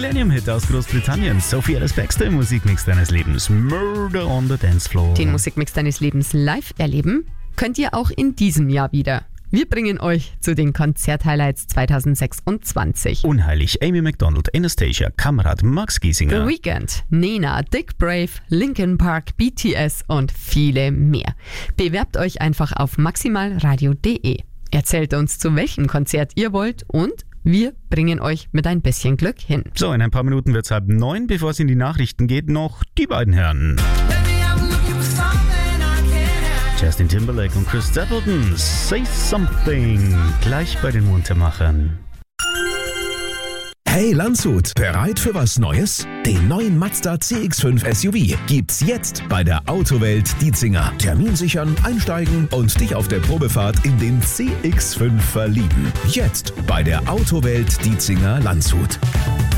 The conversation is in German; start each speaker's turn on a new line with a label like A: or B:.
A: Millennium-Hit aus Großbritannien. Sophie Ellis Baxter im Musikmix deines Lebens. Murder on the Dance Floor.
B: Den Musikmix deines Lebens live erleben könnt ihr auch in diesem Jahr wieder. Wir bringen euch zu den Konzerthighlights 2026.
A: Unheilig, Amy Macdonald, Anastasia, Kamerad, Max Giesinger.
B: The Weeknd, Nena, Dick Brave, Linkin Park, BTS und viele mehr. Bewerbt euch einfach auf maximalradio.de. Erzählt uns, zu welchem Konzert ihr wollt und wir bringen euch mit ein bisschen Glück hin.
A: So, in ein paar Minuten wird's 8:30. Bevor es in die Nachrichten geht, noch die beiden Herren. Justin Timberlake und Chris Stapleton, Say Something, gleich bei den Muntermachern.
C: Hey Landshut, bereit für was Neues? Den neuen Mazda CX-5 SUV gibt's jetzt bei der Autowelt Dietzinger. Termin sichern, einsteigen und dich auf der Probefahrt in den CX-5 verlieben. Jetzt bei der Autowelt Dietzinger Landshut.